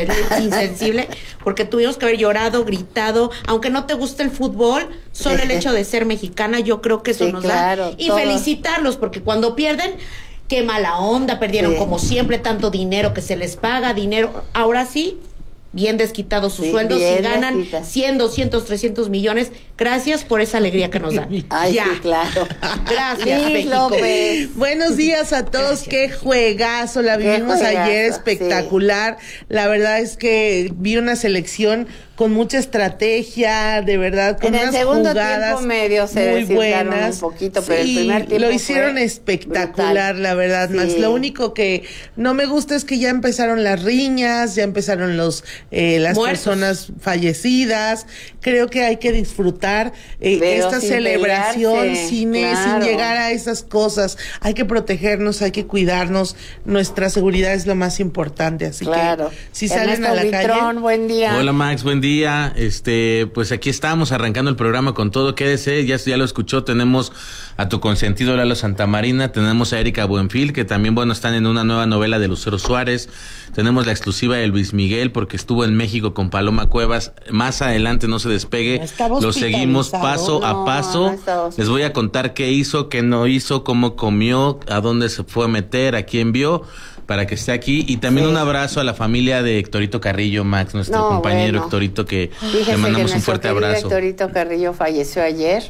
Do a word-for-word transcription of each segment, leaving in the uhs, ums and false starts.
insensible, porque tuvimos que haber llorado, gritado, aunque no te guste el fútbol, solo el hecho de ser mexicana, yo creo que eso sí, nos claro, da. Y todo. Felicitarlos, porque cuando pierden, qué mala onda, perdieron sí. como siempre, tanto dinero que se les paga, dinero, ahora sí, bien desquitados sus sí, sueldos y ganan desquita. cien, doscientos, trescientos millones. Gracias por esa alegría que nos dan. Ay, ya. Sí, claro. Gracias, sí, México. López. Buenos días a todos. Gracias. Qué juegazo. La vivimos juegazo, ayer, espectacular. Sí. La verdad es que vi una selección con mucha estrategia, de verdad, con en unas el segundo jugadas tiempo medio se muy buenas. Un poquito, sí, pero el primer tiempo lo hicieron espectacular, brutal. La verdad, sí. Más lo único que no me gusta es que ya empezaron las riñas, ya empezaron los eh, las Muertos. personas fallecidas. Creo que hay que disfrutar eh, esta celebración sin, claro. sin llegar a esas cosas. Hay que protegernos, hay que cuidarnos. Nuestra seguridad es lo más importante, así claro. que si Ernesto salen a la Vitrón, calle. Buen día. Hola Max, buen día. Este, pues aquí estamos arrancando el programa con todo. Quédese, ya, ya lo escuchó. Tenemos a tu consentido Lalo Santamarina, tenemos a Erika Buenfil, que también, bueno, están en una nueva novela de Lucero Suárez. Tenemos la exclusiva de Luis Miguel, porque estuvo en México con Paloma Cuevas. Más adelante, no se despegue. Lo seguimos paso no, a paso. No Les voy a contar qué hizo, qué no hizo, cómo comió, a dónde se fue a meter, a quién vio, para que esté aquí. Y también sí. un abrazo a la familia de Héctorito Carrillo, Max, nuestro no, compañero bueno. Héctorito, que Fíjese le mandamos que un fuerte abrazo. Héctorito Carrillo falleció ayer.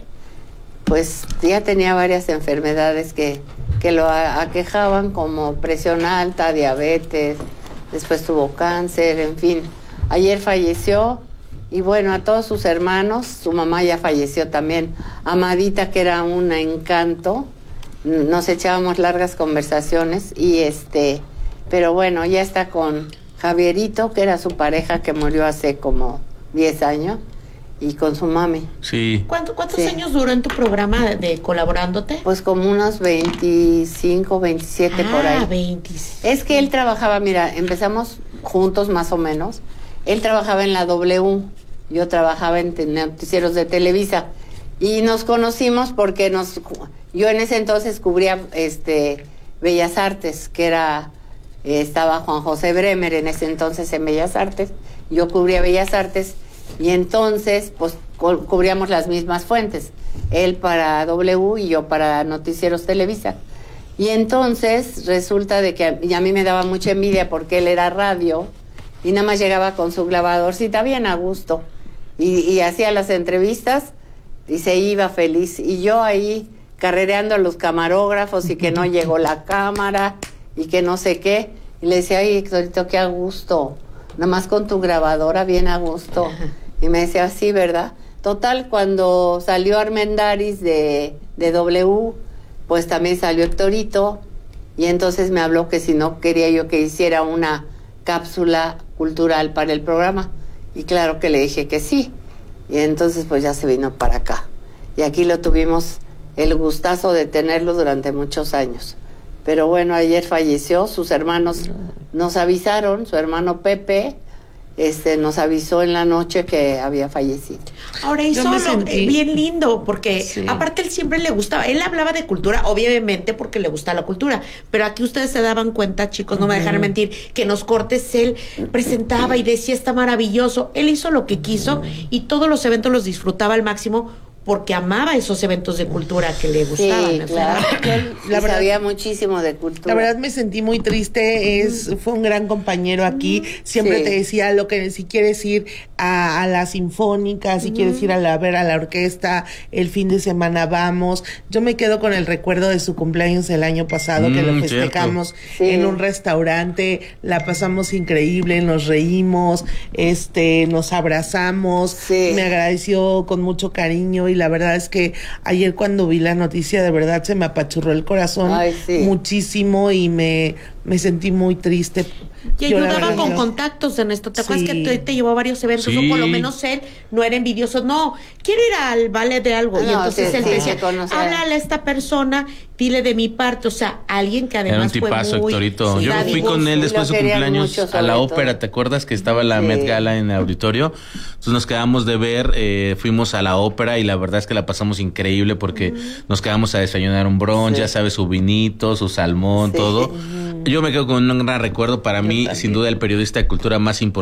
Pues ya tenía varias enfermedades que, que lo aquejaban, como presión alta, diabetes, después tuvo cáncer, en fin. Ayer falleció. Y bueno, a todos sus hermanos, su mamá ya falleció también, Amadita, que era un encanto, nos echábamos largas conversaciones, y este, pero bueno, ya está con Javierito, que era su pareja, que murió hace como diez años, y con su mami. Sí. ¿Cuánto, ¿Cuántos sí. años duró en tu programa de, de colaborándote? Pues como unos veinticinco, veintisiete ah, por ahí. veinticinco. Es que él trabajaba, mira, empezamos juntos más o menos, él trabajaba en la W, yo trabajaba en noticieros de Televisa, y nos conocimos porque nos yo en ese entonces cubría este Bellas Artes, que era eh, estaba Juan José Bremer en ese entonces en Bellas Artes, yo cubría Bellas Artes, y entonces pues cu- cubríamos las mismas fuentes, él para W y yo para Noticieros Televisa. Y entonces resulta de que a, y a mí me daba mucha envidia, porque él era radio y nada más llegaba con su grabadorcita bien a gusto, y, y hacía las entrevistas y se iba feliz, y yo ahí carrereando a los camarógrafos, y que no llegó la cámara y que no sé qué, y le decía, ay, Héctorito, qué a gusto, nada más con tu grabadora bien a gusto. Y me decía, sí, ¿verdad? Total, cuando salió Armendáriz de, de W, pues también salió Héctorito, y entonces me habló que si no quería yo que hiciera una cápsula cultural para el programa, y claro que le dije que sí, y entonces pues ya se vino para acá, y aquí lo tuvimos el gustazo de tenerlo durante muchos años. Pero bueno, ayer falleció, sus hermanos nos avisaron, su hermano Pepe este nos avisó en la noche que había fallecido. Ahora hizo lo, eh, bien lindo, porque sí. aparte él siempre le gustaba, él hablaba de cultura, obviamente porque le gusta la cultura, pero aquí ustedes se daban cuenta, chicos, no uh-huh. me dejarán mentir, que en los cortes él presentaba y decía, está maravilloso, él hizo lo que quiso, y todos los eventos los disfrutaba al máximo, porque amaba esos eventos de cultura que le gustaban. Sí, claro. La verdad, sabía muchísimo de cultura. La verdad me sentí muy triste, es fue un gran compañero aquí, siempre sí. te decía lo que si quieres ir a, a la sinfónica, si uh-huh. quieres ir a, la, a ver a la orquesta, el fin de semana vamos. Yo me quedo con el recuerdo de su cumpleaños el año pasado, mm, que lo festejamos sí. en un restaurante, la pasamos increíble, nos reímos, este, nos abrazamos, sí. me agradeció con mucho cariño, y la verdad es que ayer cuando vi la noticia, de verdad se me apachurró el corazón Ay, sí. muchísimo, y me, me sentí muy triste. Y Yo ayudaba con yo... contactos en esto. ¿Te sí. acuerdas que te, te llevó a varios eventos? Sí. O por lo menos él no era envidioso. No, quiero ir al ballet de algo. No, y entonces sí, él sí, decía, háblale a esta persona, dile de mi parte. O sea, alguien que además era un tipazo, fue muy... Héctorito. Sí, yo me fui con él después de su cumpleaños a la ópera. ¿Te acuerdas que estaba la sí. Met Gala en el auditorio? Entonces nos quedamos de ver, eh, fuimos a la ópera, y la verdad es que la pasamos increíble, porque uh-huh. nos quedamos a desayunar un brunch, sí. ya sabes, su vinito, su salmón, sí. todo. Uh-huh. Yo me quedo con un gran recuerdo. Para yo mí, también. Sin duda, el periodista de cultura más importante